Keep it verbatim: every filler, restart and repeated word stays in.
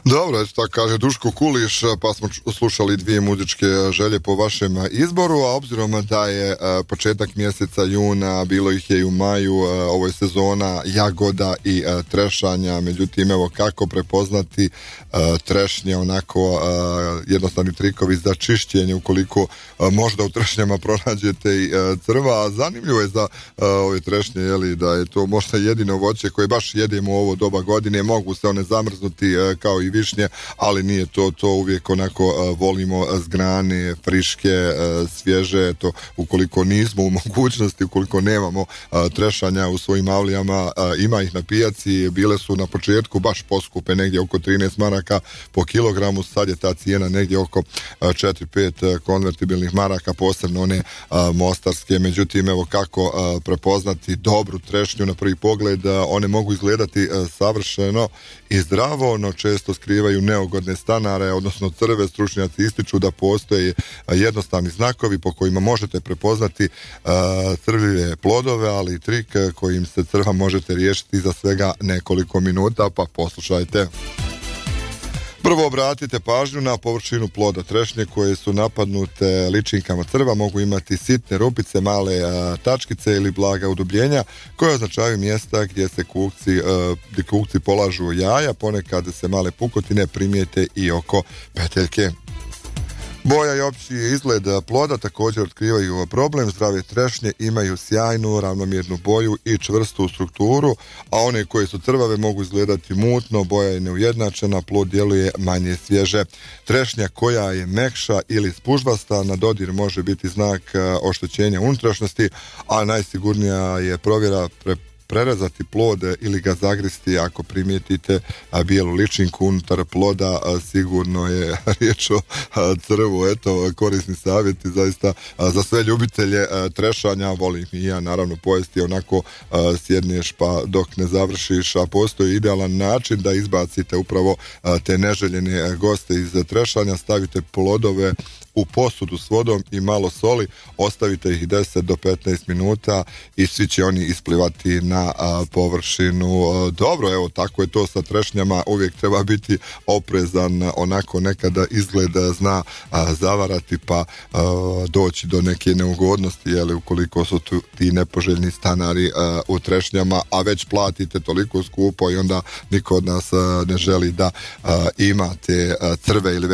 Dobro, eto tako kaže Duško Kuliš, pa smo slušali dvije muzičke želje po vašem izboru, a obzirom da je početak mjeseca juna, bilo ih je i u maju, ovo je sezona jagoda i trešanja, međutim evo kako prepoznati trešnje, onako jednostavni trikovi za čišćenje ukoliko možda u trešnjama pronađete i crva, a zanimljivo je za ove trešnje, jeli, da je to možda jedino voće koje baš jedemo u ovo doba godine, mogu se one zamrznuti kao i višnje, ali nije to, to uvijek onako uh, volimo zgrane, friške, uh, svježe, to ukoliko nismo u mogućnosti, ukoliko nemamo uh, trešanja u svojim avlijama, uh, ima ih na pijaci, bile su na početku baš poskupe, negdje oko trinaest maraka po kilogramu, sad je ta cijena negdje oko uh, četiri pet konvertibilnih maraka, posebno one uh, mostarske, međutim evo kako uh, prepoznati dobru trešnju na prvi pogled, uh, one mogu izgledati uh, savršeno i zdravo, no često skrivaju neugodne stanare, odnosno crve. Stručnjaci ističu da postoje jednostavni znakovi po kojima možete prepoznati uh, crvive plodove, ali i trik kojim se crva možete riješiti za svega nekoliko minuta, pa poslušajte. Prvo obratite pažnju na površinu ploda. Trešnje koje su napadnute ličinkama crva mogu imati sitne rupice, male a, tačkice ili blaga udubljenja koje označavaju mjesta gdje se kukci, a, gdje kukci polažu jaja, ponekad se male pukotine primijete i oko peteljke. Boja i opći izgled ploda također otkrivaju problem. Zdrave trešnje imaju sjajnu, ravnomjernu boju i čvrstu strukturu, a one koje su crvave mogu izgledati mutno, boja je neujednačena, plod djeluje manje svježe. Trešnja koja je mekša ili spužvasta na dodir može biti znak oštećenja unutrašnjosti, a najsigurnija je provjera pre prerezati plod ili ga zagristi ako primijetite a, bijelu ličinku unutar ploda, a, sigurno je riječ o a, crvu. Eto, korisni savjeti zaista a, za sve ljubitelje a, trešanja, volim i ja naravno pojesti onako a, sjedneš pa dok ne završiš, a postoji idealan način da izbacite upravo a, te neželjene goste iz trešanja. Stavite plodove u posudu s vodom i malo soli, ostavite ih deset do petnaest minuta i svi će oni isplivati na a, površinu. A, dobro, evo, tako je to sa trešnjama, uvijek treba biti oprezan, onako nekada izgled zna a, zavarati pa a, doći do neke neugodnosti, jeli, ukoliko su tu ti nepoželjni stanari a, u trešnjama, a već platite toliko skupo i onda niko od nas a, ne želi da a, imate a, crve ili